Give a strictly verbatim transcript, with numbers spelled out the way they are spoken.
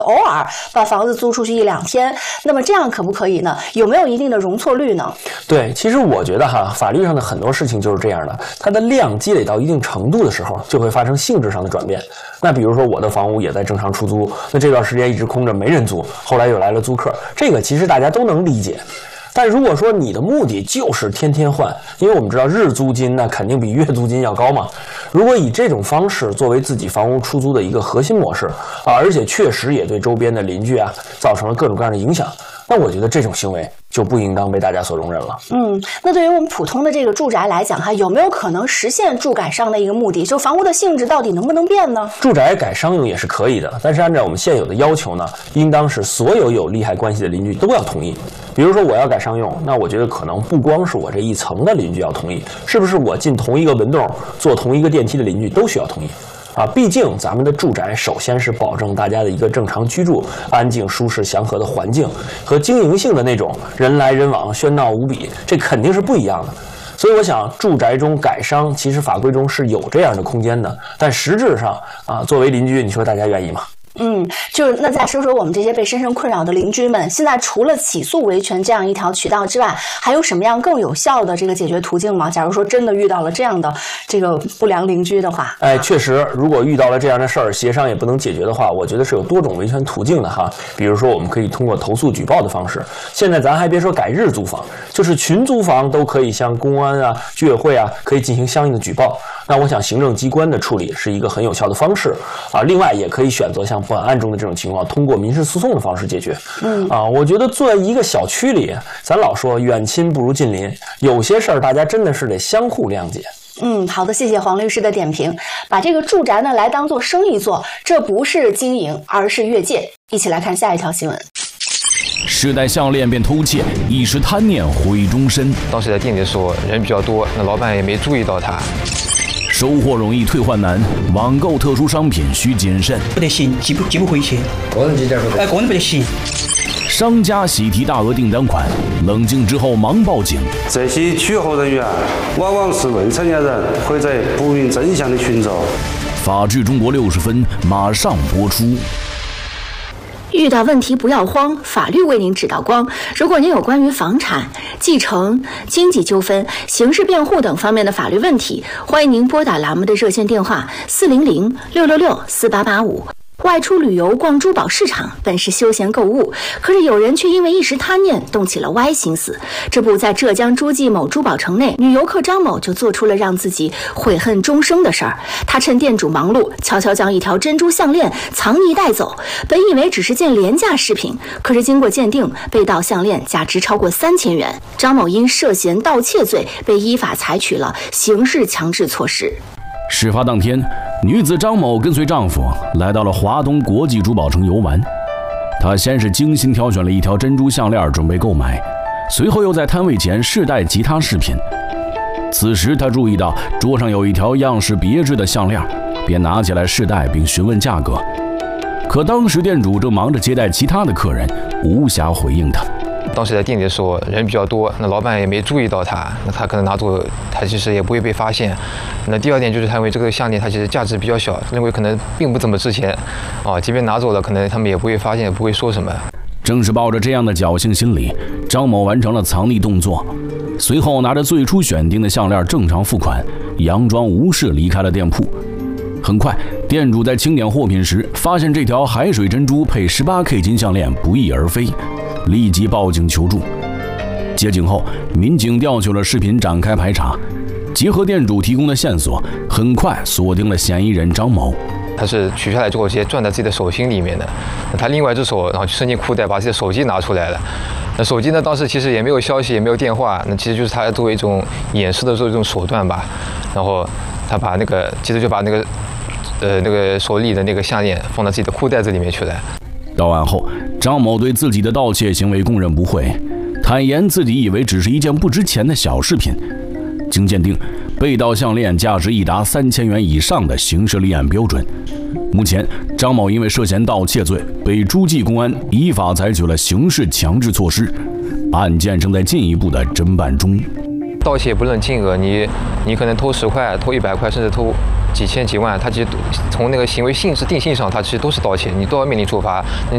偶尔把房子租出去一两天，那么这样可不可以呢？有没有一定的容错率呢？ 对，其实我觉得哈，法律上的很多事情就是这样的，它的量积累到一定程度的时候，就会发生性质上的转变。那比如说我的房屋也在正常出租，那这段时间一直空着没人租，后来又来了租客，这个其实大家都能理解。但如果说你的目的就是天天换，因为我们知道日租金那肯定比月租金要高嘛。如果以这种方式作为自己房屋出租的一个核心模式啊，而且确实也对周边的邻居啊造成了各种各样的影响，那我觉得这种行为就不应当被大家所容忍了。 嗯，那对于我们普通的这个住宅来讲哈，有没有可能实现住改商的一个目的？就房屋的性质到底能不能变呢？ 住宅改商用也是可以的，但是按照我们现有的要求呢，应当是所有有利害关系的邻居都要同意。比如说我要改商用，那我觉得可能不光是我这一层的邻居要同意，是不是我进同一个门洞、坐同一个电梯的邻居都需要同意？啊，毕竟咱们的住宅首先是保证大家的一个正常居住、安静、舒适、祥和的环境，和经营性的那种人来人往、喧闹无比，这肯定是不一样的。所以我想，住宅中改商其实法规中是有这样的空间的，但实质上啊，作为邻居，你说大家愿意吗？ 嗯，就是那再说说我们这些被深深困扰的邻居们，现在除了起诉维权这样一条渠道之外，还有什么样更有效的这个解决途径吗？假如说真的遇到了这样的这个不良邻居的话， 哎，确实，如果遇到了这样的事儿，协商也不能解决的话，我觉得是有多种维权途径的哈。比如说，我们可以通过投诉举报的方式。现在咱还别说改日租房，就是群租房都可以向公安啊、居委会啊，可以进行相应的举报。那我想，行政机关的处理是一个很有效的方式啊。另外，也可以选择像本案中的这种情况，通过民事诉讼的方式解决。嗯啊，我觉得在一个小区里，咱老说远亲不如近邻，有些事儿大家真的是得相互谅解。 嗯，好的，谢谢黄律师的点评。把这个住宅呢来当做生意做，这不是经营，而是越界。一起来看下一条新闻。 世代项链变偷窃，一时贪念毁终身。 当时在店里的时候人比较多，那老板也没注意到他。 收货容易退换难，网购特殊商品需谨慎。 不得行，寄不寄不回去。 个人寄件不得。 哎，个人不得行。 商家喜提大额订单款，冷静之后忙报警。 这些取货人员往往是未成年人或者不明真相的群众。 法治中国六十分马上播出。 遇到问题不要慌，法律为您指道光。如果您有关于房产、继承、经济纠纷、刑事辩护等方面的法律问题，欢迎您拨打栏目的热线电话四零零六六六四八八五。外出旅游逛珠宝市场本是休闲购物，可是有人却因为一时贪念动起了歪心思。这不，在浙江诸暨某珠宝城内，女游客张某就做出了让自己悔恨终生的事儿。她趁店主忙碌，悄悄将一条珍珠项链藏匿带走。本以为只是件廉价饰品，可是经过鉴定，被盗项链价值超过三千元。张某因涉嫌盗窃罪，被依法采取了刑事强制措施。 事发当天，女子张某跟随丈夫来到了华东国际珠宝城游玩。她先是精心挑选了一条珍珠项链准备购买，随后又在摊位前试戴其他饰品。此时她注意到桌上有一条样式别致的项链，便拿起来试戴并询问价格。可当时店主正忙着接待其他的客人，无暇回应她。 当时在店里的时候人比较多，那老板也没注意到他，那他可能拿走，他其实也不会被发现。那第二点就是他认为这个项链它其实价值比较小，认为可能并不怎么值钱，啊，即便拿走了，可能他们也不会发现，也不会说什么。 正是抱着这样的侥幸心理，张某完成了藏匿动作，随后拿着最初选定的项链正常付款，佯装无事离开了店铺。很快，店主在清点货品时，发现这条海水珍珠配 十八K 金项链不翼而飞，立即报警求助。接警后，民警调取了视频展开排查，结合店主提供的线索，很快锁定了嫌疑人张某。 他是取下来之后直接攥在自己的手心里面的，他另外一只手然后伸进裤袋把自己的手机拿出来了。那手机呢，当时其实也没有消息，也没有电话，那其实就是他作为一种掩饰的这种手段吧。然后他把那个其实就把那个呃那个手里的那个项链放到自己的裤袋子里面去了。 到案后，张某对自己的盗窃行为供认不讳，坦言自己以为只是一件不值钱的小饰品。经鉴定，被盗项链价值已达三千元以上的刑事立案标准。目前，张某因为涉嫌盗窃罪，被诸暨公安依法采取了刑事强制措施，案件正在进一步的侦办中。 盗窃不论金额，你你可能偷十块、偷一百块，甚至偷几千几万，它其实从那个行为性质定性上，它其实都是盗窃，你都要面临处罚。你